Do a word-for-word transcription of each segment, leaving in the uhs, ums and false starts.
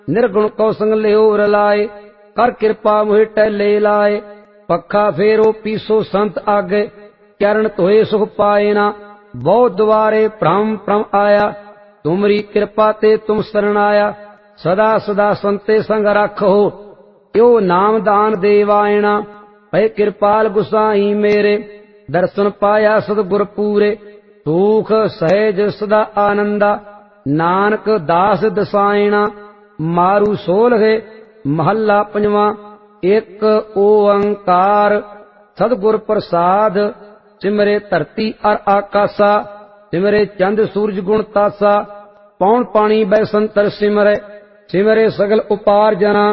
निर्गुण को संग लियो रलाए, कर कृपा मोहि टहले लाए। पखा फेरो पीसो संत आगे, चरण तोहे सुख पाए ना। बहुत द्वारे भ्रम भ्रम आया, तुमरी कृपा ते तुम शरण आया। सदा सदा संते संग रखो, यो नाम दान देवायना। भय कृपाल गुसाई मेरे, दर्शन पाया सतगुर पूरे। सुख सहज सदा आनंदा, नानक दास दसायना। मारू सोलहे महला पंजवा, एक ओंकार सतगुर प्रसाद। सिमरे धरती अर आकाशा, सिमरे चंद सूरज गुण तासा। पौन पानी बैसंतर सिमरे, सिमरे सगल उपार्जना।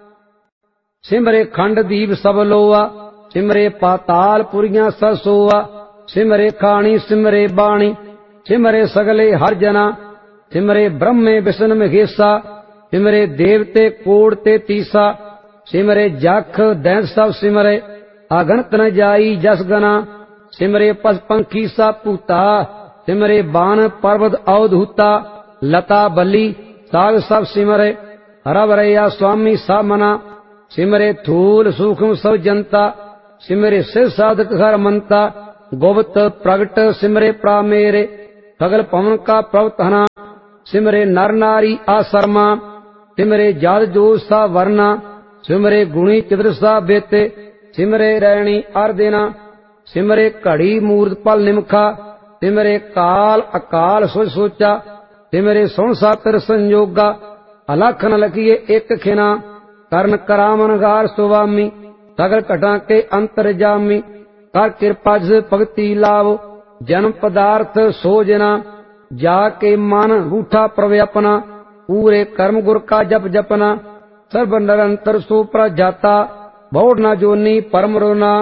सिमरे खंड दीप सब लोआ, सिमरे पाताल पुरियां ससोआ। सिमरे खाणी सिमरे बाणी, सिमरे सगले हर जना। सिमरे ब्रह्मे विष्णु महेशा, सिमरे देवते कोड़ ते तीसा। सिमरे जख दैत सब सिमरे, अगणत न जाई जस गना। सिमरे पस पंखी सा पूता, सिमरे बान पर्वत अवधूता। लता बली साग सब सिमरे, हरा भरया स्वामी सा मना। सिमरे थूल सूक्ष्म सब जनता, सिमरे सिर साधक हर मनता। गुप्त प्रगट सिमरे प्रा मेरे, सगल पवन का प्रवतहना। सिमरे नर नारी आसरमा, सिमरे जात जो सा वर्णा। सिमरे गुणी चित्र सा बेते, सिमरे रैणी अर देना। सिमरे घड़ी मूर्त पल निमखा, सिमरे काल अकाल सोच सोचा। सिमरे सुन सातर संजोगा, अलख न लखिए एक खिना। कर्ण करामन गार सुवामी, सगल घटा के अंतर जामी। कर कृपा जिस भगति लावो, जन्म पदार्थ सोजना। जाके मन रूठा प्रवे अपना, पूरे कर्म गुर का जप जपना। सर्व निरंतर सो प्रजाता, बहुड़ न जोनी परम रोना।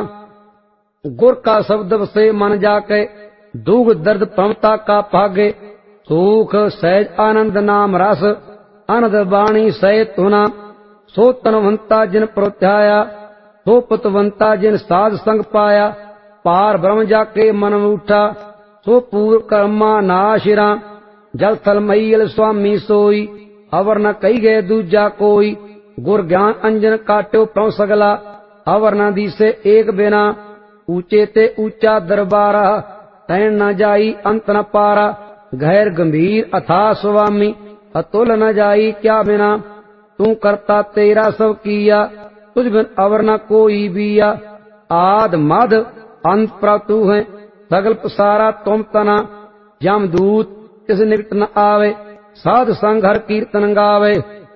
गुर का शब्द से मन जाके, दुख दर्द प्रमता का भागे। सुख सहज आनंद नाम रस, आनंद वाणी सहित होना। सो तनवंता जिन प्रोत्याया, सो पुतवंता जिन साध संग पाया। पार ब्रह्म जाके मन उठा, सो पूर्व कर्मा नाशिरा। जल थल मैयल स्वामी सोई, अवर न कही गए दूजा कोई। गुर ज्ञान अंजन काट्यो प्रभ सगला, अवर न दिसे एक बिना। ऊंचे ते ऊंचा दरबारा, तैन न जाई अंत न पारा। गहर गंभीर अथा स्वामी, अतुल न जाई क्या बिना। तू करता तेरा सब किया, तुझ बिन अवर न कोई बिया। आद मद अंत प्रभु तू है, सगल पसारा तुम तना। यमदूत तिस निकट न आवे, साध संग हर कीर्तन गावे।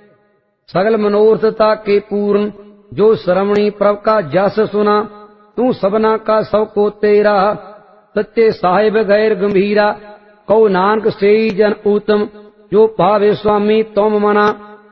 सगल मनोरथता के पूर्ण, जो श्रवणी प्रभ का जस सुना। तू सबना का सब को तेरा, सच्चे साहिब गैर गंभीरा। कौ नानक से जन उत्तम, जो पावे स्वामी तुम मना।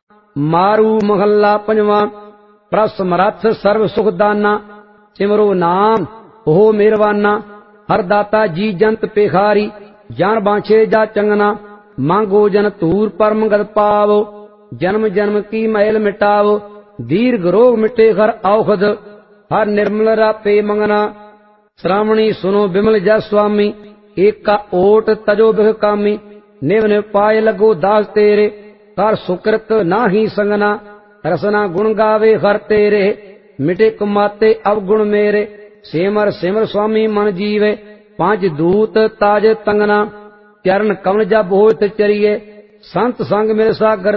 मारू महला पंजवा, प्रसमरथ सर्व सुख दाना। सिमरो नाम हो मेरवाना, हर दाता जी जंत पेखारी। जान बांछे जा चंगना, मांगो जन तूर परम गत पावो। जन्म जन्म की मैल मिटावो, दीर्घ रोग मिटे हर औषध। हर निर्मल रापे मंगना, श्रावणी सुनो बिमल जस स्वामी। एक का ओट तजो बिख कामी, निव निव पाए लगो दास तेरे। कर सुकृत नाही संगना, रसना गुण गावे हर तेरे। मिटे कुमाते अवगुण मेरे, सिमर सिमर स्वामी मन जीवे। पांच दूत ताज तंगना, चरण कमल जा बोत चरिए। संत संग मेरे सागर